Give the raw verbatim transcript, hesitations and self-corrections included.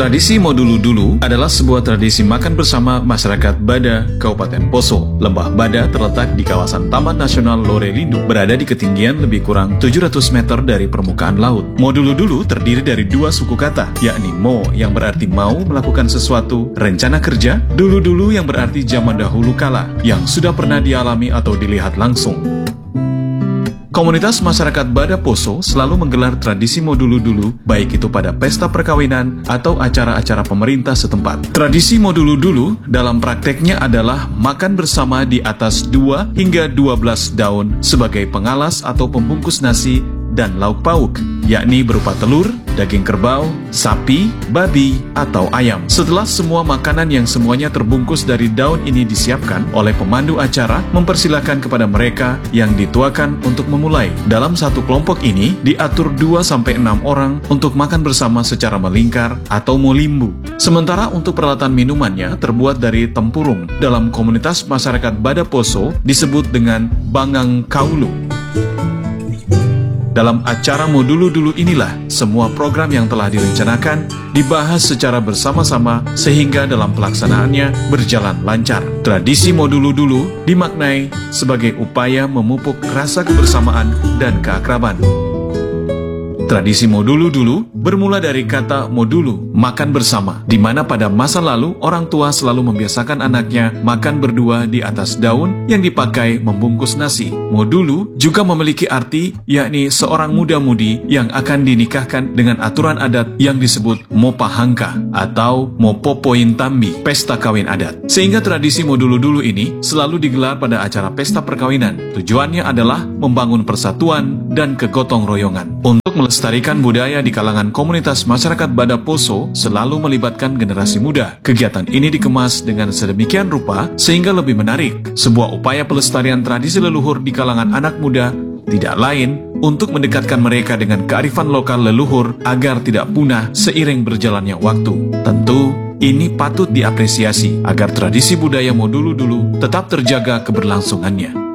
Tradisi Modulu-Dulu adalah sebuah tradisi makan bersama masyarakat Bada, Kabupaten Poso. Lembah Bada terletak di kawasan Taman Nasional Lore Lindu, berada di ketinggian lebih kurang tujuh ratus meter dari permukaan laut. Modulu-Dulu terdiri dari dua suku kata, yakni Mo yang berarti mau melakukan sesuatu, rencana kerja, dulu-dulu yang berarti zaman dahulu kala, yang sudah pernah dialami atau dilihat langsung. Komunitas masyarakat Bada Poso selalu menggelar tradisi Modulu-Dulu, baik itu pada pesta perkawinan atau acara-acara pemerintah setempat. Tradisi Modulu-Dulu dalam prakteknya adalah makan bersama di atas dua hingga dua belas daun sebagai pengalas atau pembungkus nasi dan lauk pauk, yakni berupa telur, daging kerbau, sapi, babi, atau ayam. Setelah semua makanan yang semuanya terbungkus dari daun ini disiapkan, oleh pemandu acara mempersilahkan kepada mereka yang dituakan untuk memulai. Dalam satu kelompok ini diatur dua sampai enam orang untuk makan bersama secara melingkar atau molimbu. Sementara untuk peralatan minumannya terbuat dari tempurung. Dalam komunitas masyarakat Bada Poso disebut dengan bangang kaulu. Dalam acara Modulu-Dulu inilah semua program yang telah direncanakan dibahas secara bersama-sama sehingga dalam pelaksanaannya berjalan lancar. Tradisi Modulu-Dulu dimaknai sebagai upaya memupuk rasa kebersamaan dan keakraban. Tradisi Modulu-Dulu bermula dari kata modulu, makan bersama, di mana pada masa lalu orang tua selalu membiasakan anaknya makan berdua di atas daun yang dipakai membungkus nasi. Modulu juga memiliki arti yakni seorang muda-mudi yang akan dinikahkan dengan aturan adat yang disebut Mopahangka atau Mopopointambi, pesta kawin adat. Sehingga tradisi Modulu-Dulu ini selalu digelar pada acara pesta perkawinan. Tujuannya adalah membangun persatuan dan kegotong royongan. Untuk melestarikan budaya di kalangan komunitas masyarakat Bada Poso selalu melibatkan generasi muda. Kegiatan ini dikemas dengan sedemikian rupa sehingga lebih menarik. Sebuah upaya pelestarian tradisi leluhur di kalangan anak muda tidak lain untuk mendekatkan mereka dengan kearifan lokal leluhur agar tidak punah seiring berjalannya waktu. Tentu ini patut diapresiasi agar tradisi budaya Modulu-Dulu tetap terjaga keberlangsungannya.